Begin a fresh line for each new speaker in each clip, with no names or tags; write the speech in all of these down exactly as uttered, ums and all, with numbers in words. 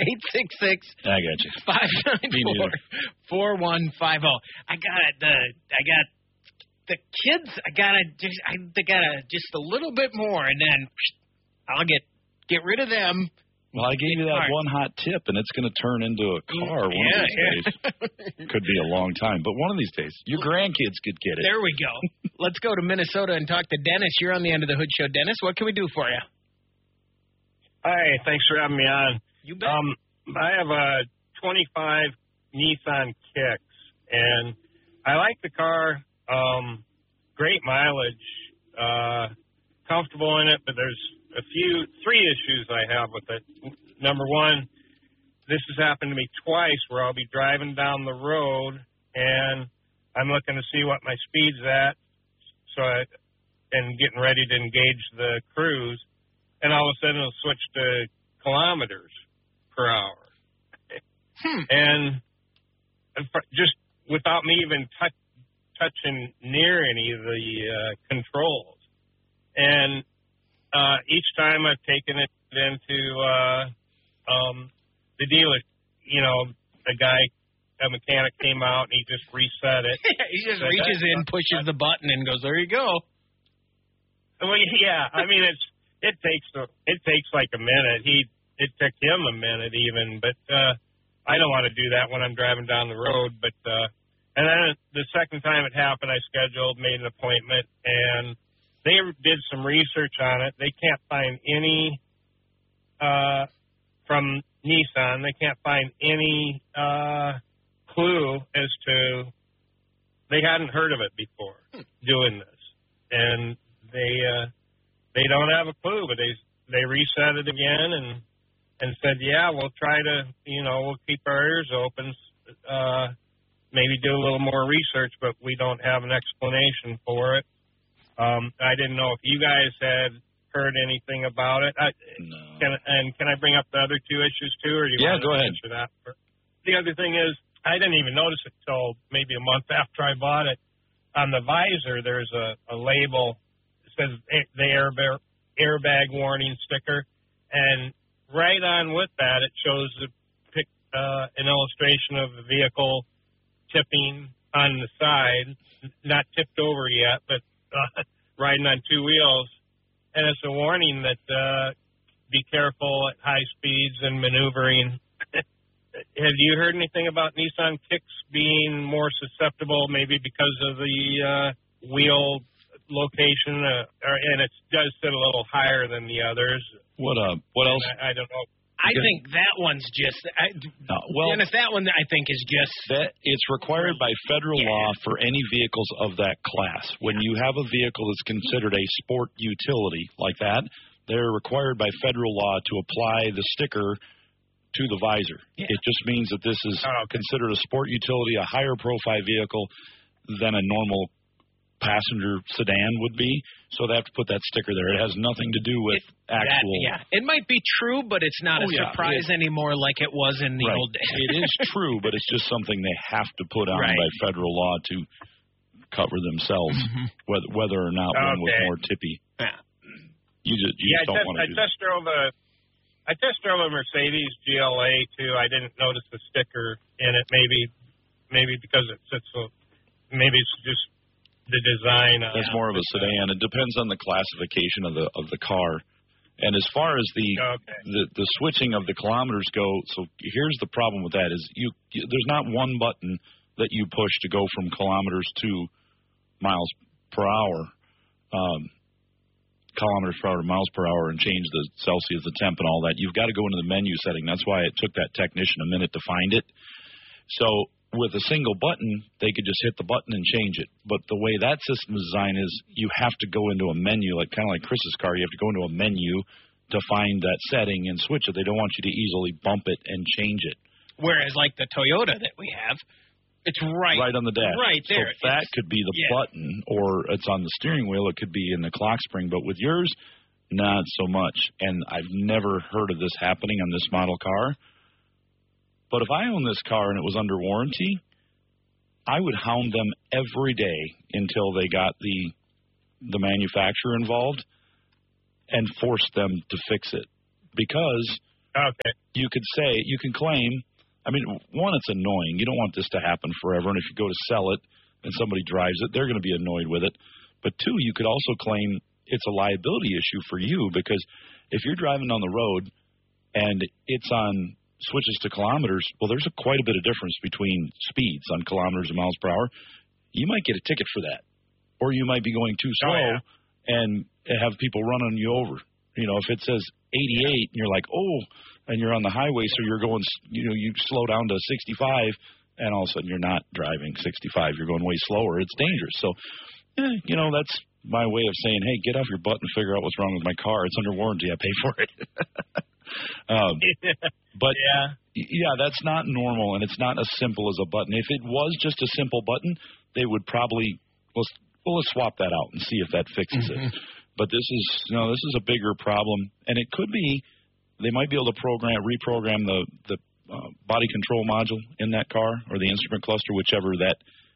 eight six six.
I got you.
five nine four, four one five zero. I got the. I got the kids. I gotta just. I they gotta just a little bit more, and then I'll get get rid of them.
Well, I gave you that one hot tip, and it's going to turn into a car one
yeah,
of these
yeah.
days. Could be a long time, but one of these days, your grandkids could get it.
There we go. Let's go to Minnesota and talk to Dennis. You're on the end of the Hood Show. Dennis, what can we do for you?
Hi, thanks for having me on.
You bet.
Um, I have a twenty-five Nissan Kicks, and I like the car. Um, great mileage, uh, comfortable in it, but there's a few, three issues I have with it. Number one, this has happened to me twice where I'll be driving down the road and I'm looking to see what my speed's at, so I, and getting ready to engage the cruise, and all of a sudden it'll switch to kilometers per hour.
Hmm.
And just without me even touch, touching near any of the uh, controls. And Uh, each time I've taken it into uh, um, the dealer, you know, a guy, a mechanic came out and he just reset it.
He just
Said,
reaches in, pushes the button, and goes, "There you go."
Well, yeah, I mean, it's it takes a, it takes like a minute. He it took him a minute even, but uh, I don't want to do that when I'm driving down the road. But uh, and then the second time it happened, I scheduled, made an appointment, and they did some research on it. They can't find any, uh, from Nissan, they can't find any uh, clue as to, they hadn't heard of it before doing this. And they uh, they don't have a clue, but they they reset it again and, and said, yeah, we'll try to, you know, we'll keep our ears open, uh, maybe do a little more research, but we don't have an explanation for it. Um, I didn't know if you guys had heard anything about it. I,
no.
Can, and can I bring up the other two issues too, or do you
yeah,
want
go
to
ahead.
answer that? The other thing is, I didn't even notice it till maybe a month after I bought it. On the visor, there's a, a label that says the airbag, airbag warning sticker, and right on with that, it shows a pic, uh, an illustration of the vehicle tipping on the side, not tipped over yet, but Uh, riding on two wheels, and it's a warning that uh, be careful at high speeds and maneuvering. Have you heard anything about Nissan Kicks being more susceptible, maybe because of the uh, wheel location, uh, or, and it does sit a little higher than the others?
What uh? What else?
I, I don't know.
I think that one's just. I,
No, well,
Dennis, that one I think is just.
that it's required by federal
Yeah.
law for any vehicles of that class. When you have a vehicle that's considered a sport utility like that, they're required by federal law to apply the sticker to the visor.
Yeah.
It just means that this is
Oh, okay.
considered a sport utility, a higher profile vehicle than a normal passenger sedan would be. So they have to put that sticker there. It has nothing to do with
It- that,
actual.
yeah, it might be true, but it's not
Oh,
a
yeah,
surprise
it-
anymore like it was in the
Right.
old days.
It is true, but it's just something they have to put on
Right.
by federal law to cover themselves,
Mhm.
whether, whether or not one was
Okay.
more tippy.
Yeah.
You just, you
Yeah,
just
I,
don't
test,
want
I
to do that.
test drove a, I test drove a Mercedes G L A too. I didn't notice the sticker in it. Maybe, maybe because it sits so. Maybe it's just the design. Of
That's more of a sedan. It depends on the classification of the of the car. And as far as the,
Okay.
the the switching of the kilometers go, so here's the problem with that is you, you there's not one button that you push to go from kilometers to miles per hour, um, kilometers per hour to miles per hour, and change the Celsius, the temp, and all that. You've got to go into the menu setting. That's why it took that technician a minute to find it. So with a single button, they could just hit the button and change it. But the way that system is designed is you have to go into a menu, like kind of like Chris's car. You have to go into a menu to find that setting and switch it. They don't want you to easily bump it and change it.
Whereas like the Toyota that we have, it's right,
Right on the dash.
right there.
So that
It's-
could be the
yeah.
button, or it's on the steering wheel. It could be in the clock spring. But with yours, not so much. And I've never heard of this happening on this model car. But if I owned this car and it was under warranty, I would hound them every day until they got the the manufacturer involved and force them to fix it. Because
Okay.
You could say, you can claim, I mean, one, it's annoying. You don't want this to happen forever. And if you go to sell it and somebody drives it, they're going to be annoyed with it. But two, you could also claim it's a liability issue for you, because if you're driving on the road and it's on switches to kilometers, well, there's a, quite a bit of difference between speeds on kilometers and miles per hour. You might get a ticket for that, or you might be going too slow
oh, yeah.
and have people running you over. You know, if it says eighty-eight and you're like, oh, and you're on the highway, so you're going, you know, you slow down to sixty-five, and all of a sudden you're not driving sixty-five, you're going way slower. It's dangerous. So, eh, you know, that's my way of saying, hey, get off your butt and figure out what's wrong with my car. It's under warranty. I pay for it. um, but,
yeah.
yeah, that's not normal, and it's not as simple as a button. If it was just a simple button, they would probably, well, well let's swap that out and see if that fixes
mm-hmm.
it. But this is, you know, this is a bigger problem, and it could be they might be able to program, reprogram the, the uh, body control module in that car, or the instrument cluster, whichever that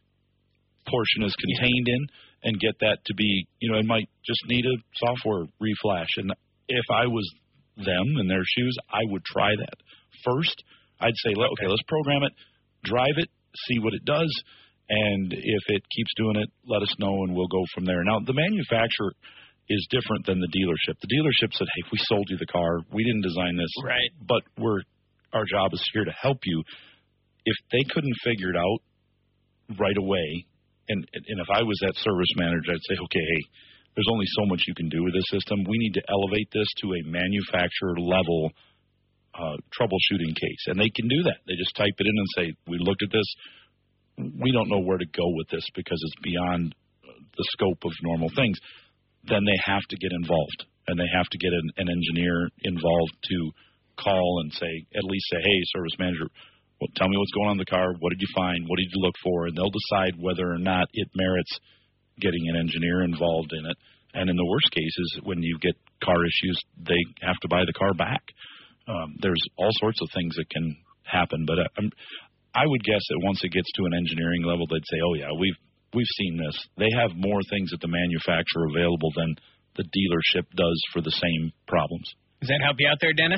portion is contained in, and get that to be, you know, it might just need a software reflash. And if I was them in their shoes, I would try that. First, I'd say, okay, let's program it, drive it, see what it does, and if it keeps doing it, let us know, and we'll go from there. Now, the manufacturer is different than the dealership. The dealership said, hey, we sold you the car. We didn't design this.
Right.
But we're our job is here to help you. If they couldn't figure it out right away, and and if I was that service manager, I'd say, okay, hey, there's only so much you can do with this system. We need to elevate this to a manufacturer-level uh, troubleshooting case. And they can do that. They just type it in and say, we looked at this. We don't know where to go with this because it's beyond the scope of normal things. Then they have to get involved, and they have to get an, an engineer involved to call and say, at least say, hey, service manager, well, tell me what's going on in the car. What did you find? What did you look for? And they'll decide whether or not it merits getting an engineer involved in it. And in the worst cases, when you get car issues, they have to buy the car back. Um, there's all sorts of things that can happen, but I, I'm, I would guess that once it gets to an engineering level, they'd say, oh, yeah, we've We've seen this. They have more things at the manufacturer available than the dealership does for the same problems.
Does that help you out there, Dennis?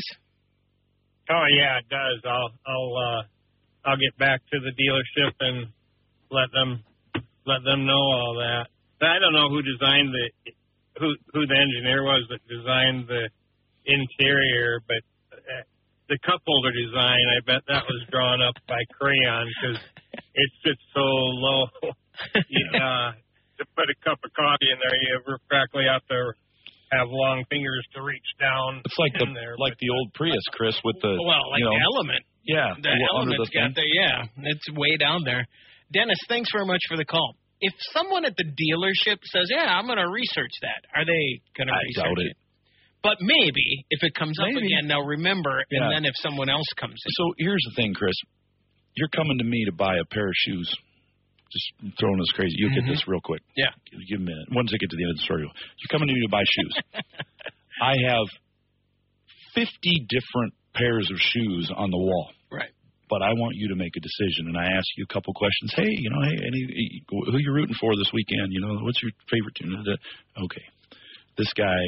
Oh yeah, it does. I'll I'll uh, I'll get back to the dealership and let them let them know all that. I don't know who designed the who who the engineer was that designed the interior, but uh, the cup holder design, I bet that was drawn up by crayon because it's just so low. Yeah, to put a cup of coffee in there, you practically have to have long fingers to reach down.
It's like the
there,
like
but,
the old Prius, Chris, with the
well, like
you know,
the Element.
Yeah,
the
under
Element's
the
got the yeah, it's way down there. Dennis, thanks very much for the call. If someone at the dealership says, "Yeah, I'm going to research that," are they going to research
doubt it?
it? But maybe if it comes up
Maybe.
again, they'll remember.
Yeah.
And then if someone else comes in,
So here's the thing, Chris. You're coming to me to buy a pair of shoes. Just throwing this crazy. You'll
Mm-hmm.
get this real quick.
Yeah.
Give me a minute. Once I get to the end of the story, you're coming to me to buy shoes. I have fifty different pairs of shoes on the wall.
right?
But I want you to make a decision, and I ask you a couple questions. Hey, you know, hey, any, who you rooting for this weekend? You know, what's your favorite team? Okay, this guy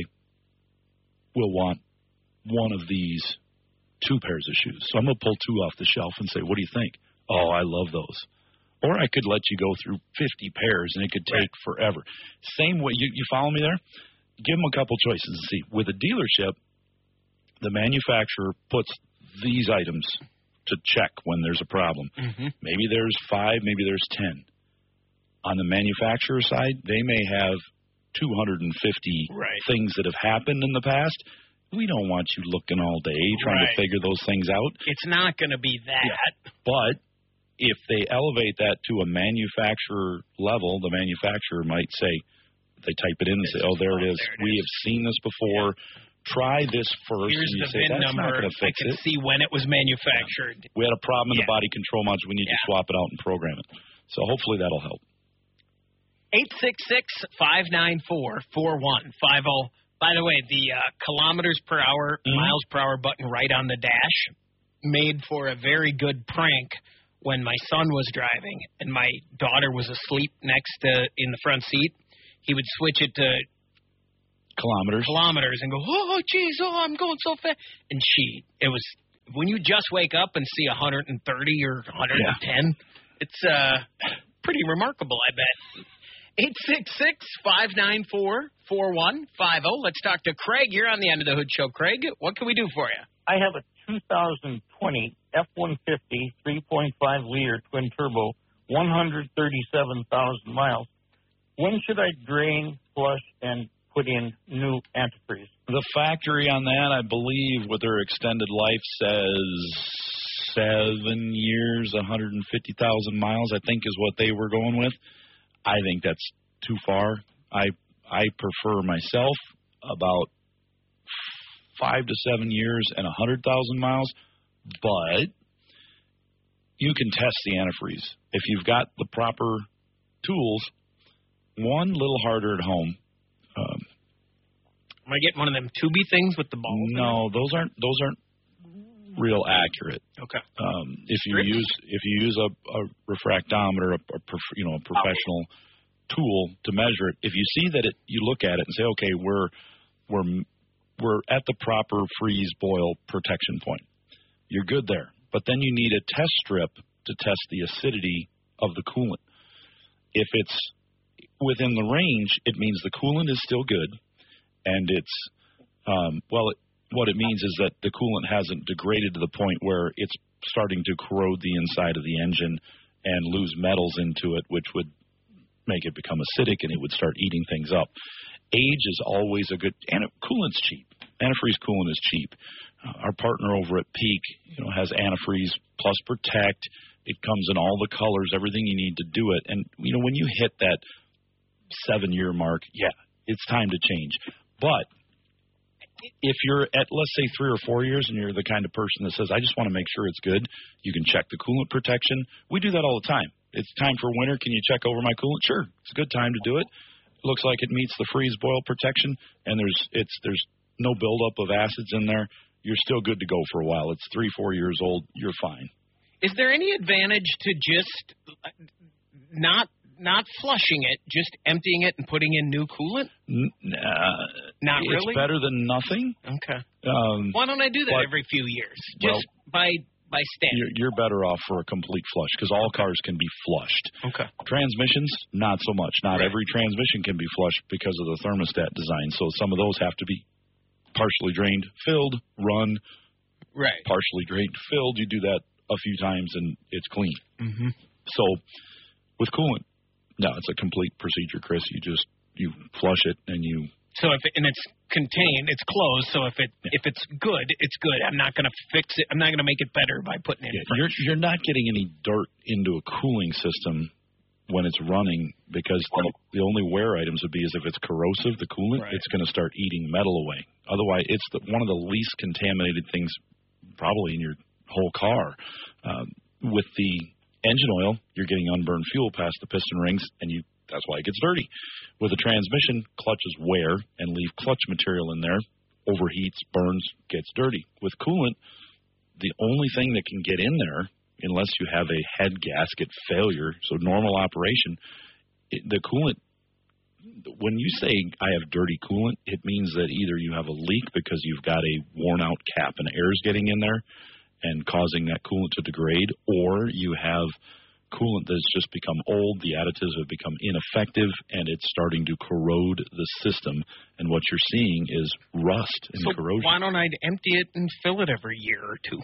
will want one of these two pairs of shoes. So I'm going to pull two off the shelf and say, what do you think? Oh, I love those. Or I could let you go through fifty pairs, and it could take right. forever. Same way, you, you follow me there? Give them a couple choices and see. With a dealership, the manufacturer puts these items to check when there's a problem.
Mm-hmm.
Maybe there's five, maybe there's ten. On the manufacturer side, they may have two hundred fifty
right.
things that have happened in the past. We don't want you looking all day trying
right.
to figure those things out.
It's not going to be that.
Yeah. But if they elevate that to a manufacturer level, the manufacturer might say, they type it in and
this
say, oh, there it is.
There it
we
is.
have seen this before. Yeah. Try this first.
Here's
and you
the
say,
V I N
that's
number.
not going to fix
I can
it.
see when it was manufactured.
Yeah. We had a problem in
yeah.
the body control module. We need
yeah.
to swap it out and program it. So hopefully that'll help.
eight six six, five nine four, four one five zero. By the way, the uh, kilometers per hour,
mm-hmm.
miles per hour button right on the dash made for a very good prank when my son was driving and my daughter was asleep next to in the front seat. He would switch it to
Kilometers.
Kilometers and go, oh, geez, oh, I'm going so fast. And she, it was, when you just wake up and see one hundred thirty or one hundred ten, yeah. it's uh, pretty remarkable, I bet. eight six six, five nine four, four one five zero. Let's talk to Craig. You're on the End of the Hood Show. Craig, what can we do for you?
I have a two thousand twenty F one fifty three point five liter twin turbo, one hundred thirty-seven thousand miles. When should I drain, flush, and put in new antifreeze?
The factory on that, I believe, with their extended life says seven years, one hundred fifty thousand miles, I think is what they were going with. I think that's too far. I I prefer myself about five to seven years and one hundred thousand miles, but you can test the antifreeze. If you've got the proper tools, one, little harder at home. Um,
Am I getting one of them tubey things with the balls?
No, those aren't those aren't real accurate.
Okay.
Um, if you use if you use a, a refractometer, a, a prof- you know a professional oh. tool to measure it, if you see that it, you look at it and say, okay, we're we're we're at the proper freeze boil protection point. You're good there, but then you need a test strip to test the acidity of the coolant. If it's within the range, it means the coolant is still good, and it's um, well. It, What it means is that the coolant hasn't degraded to the point where it's starting to corrode the inside of the engine and lose metals into it, which would make it become acidic and it would start eating things up. Age is always a good – and coolant's cheap. Antifreeze coolant is cheap. Uh, our partner over at Peak, you know, has antifreeze plus Protect. It comes in all the colors, everything you need to do it. And, you know, when you hit that seven-year mark, yeah, it's time to change. But – if you're at, let's say, three or four years and you're the kind of person that says, I just want to make sure it's good, you can check the coolant protection. We do that all the time. It's time for winter. Can you check over my coolant? Sure. It's a good time to do it. It looks like it meets the freeze boil protection, and there's it's there's no buildup of acids in there. You're still good to go for a while. It's three, four years old. You're fine.
Is there any advantage to just not Not flushing it, just emptying it and putting in new coolant?
Uh,
Not
it's
really?
It's better than nothing.
Okay.
Um,
Why don't I do that every few years? Just well, by by standard.
You're, you're better off for a complete flush because all cars can be flushed.
Okay.
Transmissions, not so much. Not
right.
every transmission can be flushed because of the thermostat design. So some of those have to be partially drained, filled, run.
Right.
Partially drained, filled. You do that a few times and it's clean.
Mm-hmm.
So with coolant, no, it's a complete procedure, Chris. You just you flush it and you.
So if it, and it's contained, it's closed. So if it yeah. if it's good, it's good. I'm not going to fix it. I'm not going to make it better by putting it.
Yeah,
in
you're you're not getting any dirt into a cooling system when it's running because the, the only wear items would be is if it's corrosive, the coolant, right. it's going to start eating metal away. Otherwise, it's the, one of the least contaminated things probably in your whole car. Um, with the engine oil, you're getting unburned fuel past the piston rings, and you that's why it gets dirty. With a transmission, clutches wear and leave clutch material in there, overheats, burns, gets dirty. With coolant, the only thing that can get in there, unless you have a head gasket failure, so normal operation, it, the coolant, when you say I have dirty coolant, it means that either you have a leak because you've got a worn-out cap and air's getting in there, and causing that coolant to degrade, or you have coolant that's just become old, the additives have become ineffective, and it's starting to corrode the system, and what you're seeing is rust and
so
corrosion.
Why don't I empty it and fill it every year or two?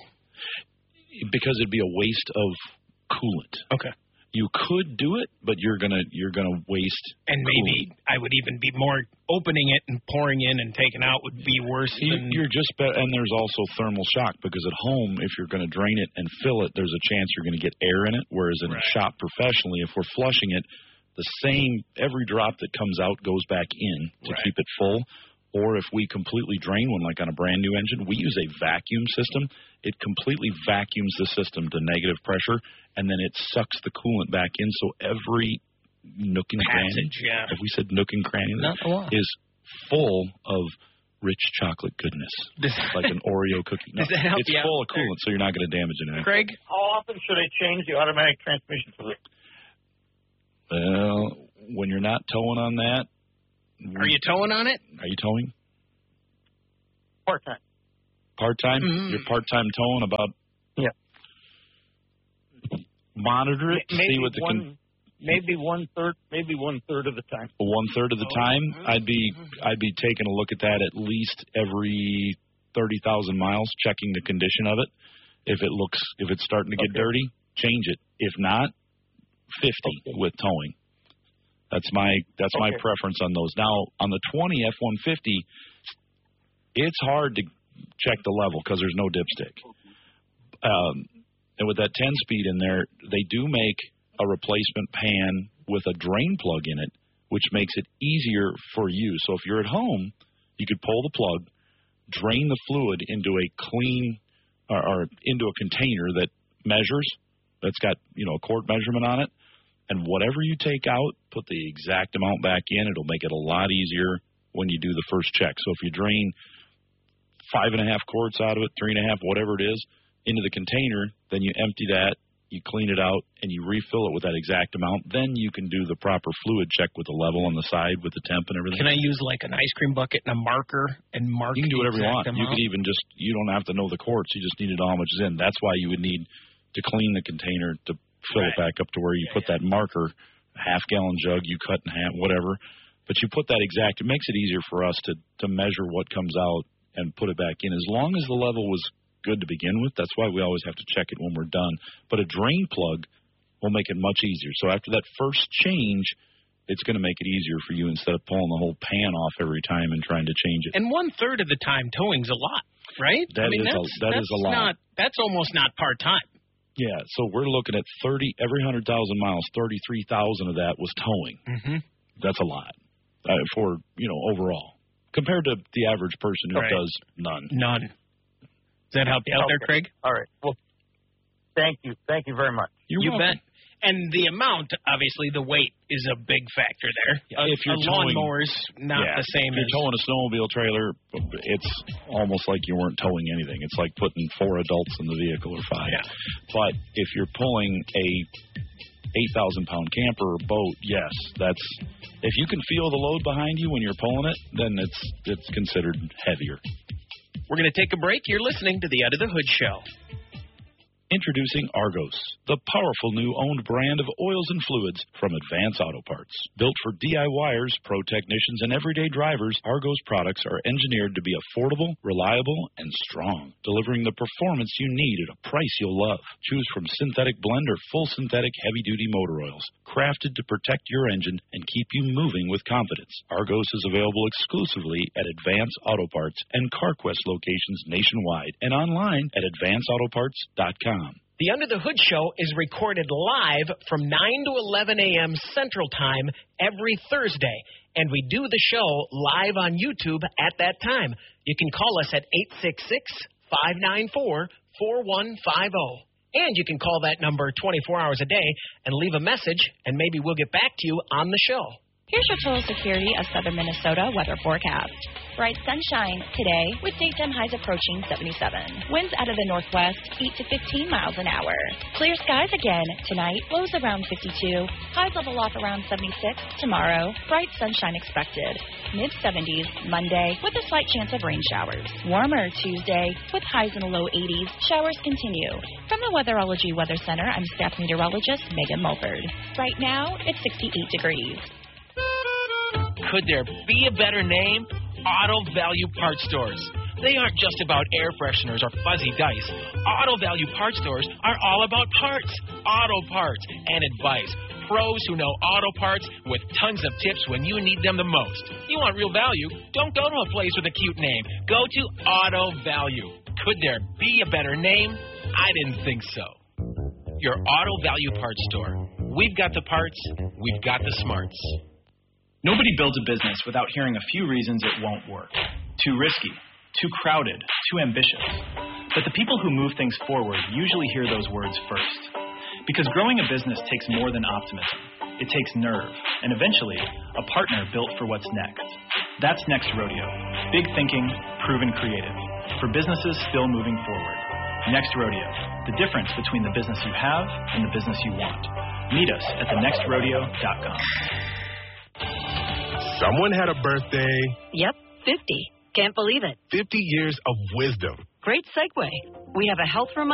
Because it'd be a waste of coolant.
Okay.
You could do it, but you're gonna you're gonna waste.
And maybe coolant. I would even be more opening it and pouring in and taking out would be worse.
You,
than...
You're just better, and there's also thermal shock because at home, if you're going to drain it and fill it, there's a chance you're going to get air in it. Whereas in
right.
a shop professionally, if we're flushing it, the same every drop that comes out goes back in to
right.
keep it full. Or if we completely drain one, like on a brand new engine, we use a vacuum system. It completely vacuums the system to negative pressure, and then it sucks the coolant back in. So every nook and cranny,
yeah.
if we said nook and cranny, is full of rich chocolate goodness, like an Oreo cookie. No,
Does that help
it's
you
full
out?
of coolant, so you're not going to damage anything.
Craig?
How often should I change the automatic transmission fluid?
Well, when you're not towing on that,
Are you towing on it?
Are you towing?
Part-time.
Part-time?
Mm.
You're part-time towing about...
Yeah.
Monitor it,
maybe
see what the...
One,
Con-
maybe one-third maybe one-third of the time.
One-third of the
Oh.
time, I'd be I'd be taking a look at that at least every thirty thousand miles, checking the condition of it. If it looks, if it's starting to get
Okay.
dirty, change it. If not, fifty
Okay.
with towing. That's my that's my
Okay.
preference on those. Now on the twenty F one fifty, it's hard to check the level because there's no dipstick. Um, and with that ten speed in there, they do make a replacement pan with a drain plug in it, which makes it easier for you. So if you're at home, you could pull the plug, drain the fluid into a clean or, or into a container that measures, that's got, you know, a quart measurement on it, and whatever you take out, put the exact amount back in. It'll make it a lot easier when you do the first check. So if you drain five and a half quarts out of it, three and a half, whatever it is, into the container, then you empty that, you clean it out, and you refill it with that exact amount. Then you can do the proper fluid check with the level on the side with the temp and everything.
Can I use like an ice cream bucket and a marker and mark?
You can do
the
whatever you want.
exact
You
amount?
could even just, you don't have to know the quarts. You just need to know how much is in. That's why you would need to clean the container to fill it
Right.
back up to where you
Yeah,
put
yeah.
that marker, half gallon jug, you cut in half, whatever. But you put that exact, it makes it easier for us to, to measure what comes out and put it back in. As long as the level was good to begin with, that's why we always have to check it when we're done. But a drain plug will make it much easier. So after that first change, it's going to make it easier for you instead of pulling the whole pan off every time and trying to change it.
And one third of the time, towing's a lot, right?
That
I mean,
is a-
that's,
that
that's
is a lot.
Not, that's almost not part time.
Yeah, so we're looking at thirty every one hundred thousand miles, thirty-three thousand of that was towing.
Mm-hmm.
That's a lot uh, for, you know, overall. Compared to the average person who
Right.
does none.
None. Does that help you out there,
Okay.
Craig?
All right. Well, thank you. Thank you very much.
You're
you
welcome.
bet. And the amount, obviously, the weight is a big factor there.
Uh, if you're
a
towing-
lawnmower's not
yeah,
the same
if you're
as
towing a snowmobile trailer, it's almost like you weren't towing anything. It's like putting four adults in the vehicle or five.
Yeah.
But if you're pulling a eight thousand pound camper or boat, yes, that's if you can feel the load behind you when you're pulling it, then it's it's considered heavier.
We're going to take a break. You're listening to the Under the Hood Show.
Introducing Argos, the powerful new owned brand of oils and fluids from Advance Auto Parts. Built for DIYers, pro technicians, and everyday drivers, Argos products are engineered to be affordable, reliable, and strong, delivering the performance you need at a price you'll love. Choose from synthetic blend or full synthetic heavy-duty motor oils, crafted to protect your engine and keep you moving with confidence. Argos is available exclusively at Advance Auto Parts and CarQuest locations nationwide and online at advance auto parts dot com.
The Under the Hood Show is recorded live from nine to eleven a.m. Central Time every Thursday, and we do the show live on YouTube at that time. You can call us at eight six six, five nine four, four one five zero. And you can call that number twenty-four hours a day and leave a message, and maybe we'll get back to you on the show.
Here's your Total Security of Southern Minnesota weather forecast. Bright sunshine today with daytime highs approaching seventy-seven. Winds out of the northwest, eight to fifteen miles an hour. Clear skies again tonight, lows around fifty-two. Highs level off around seventy-six. Tomorrow, bright sunshine expected. mid seventies Monday with a slight chance of rain showers. Warmer Tuesday with highs in the low eighties. Showers continue. From the Weatherology Weather Center, I'm staff meteorologist Megan Mulford. Right now, it's sixty-eight degrees.
Could there be a better name? Auto Value Parts Stores. They aren't just about air fresheners or fuzzy dice. Auto Value Parts Stores are all about parts, auto parts, and advice. Pros who know auto parts with tons of tips when you need them the most. You want real value? Don't go to a place with a cute name. Go to Auto Value. Could there be a better name? I didn't think so. Your Auto Value Parts Store. We've got the parts. We've got the smarts.
Nobody builds a business without hearing a few reasons it won't work. Too risky, too crowded, too ambitious. But the people who move things forward usually hear those words first. Because growing a business takes more than optimism. It takes nerve, and eventually, a partner built for what's next. That's Next Rodeo. Big thinking, proven creative. For businesses still moving forward. Next Rodeo. The difference between the business you have and the business you want. Meet us at the next rodeo dot com.
Someone had a birthday.
Yep, fifty. Can't believe it.
fifty years of wisdom.
Great segue. We have a health reminder.